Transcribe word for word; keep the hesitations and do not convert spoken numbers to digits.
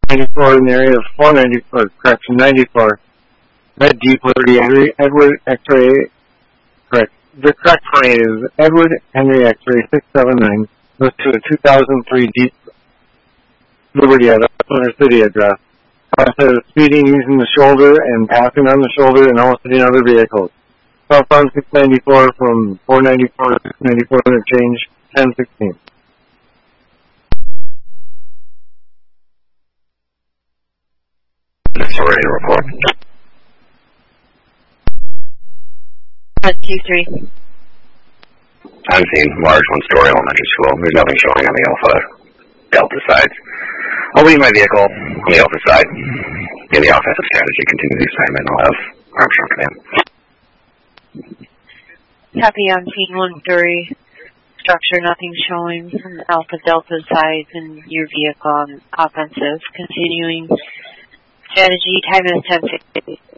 ninety-four in the area of four ninety-four, correction, ninety-four. Red Deep Liberty Henry Edward X-ray, correct. The correct plane is Edward Henry X-ray six seven nine. Goes to a two thousand three Deep Liberty at Owner City address. Process of speeding using the shoulder and passing on the shoulder and almost hitting other vehicles. Southbound six ninety-four from four ninety-four to six ninety-four interchange, ten sixteen. That's already a report. Q three. I'm seeing large one-story elementary school. There's nothing showing on the Alpha Delta side. I'll leave my vehicle on the Alpha side. In the offensive strategy, continue the assignment. I'll have Armstrong come in. Copy on scene one-story structure. Nothing showing from the Alpha Delta side and your vehicle on offensive. Continuing strategy. Time is ten fifty.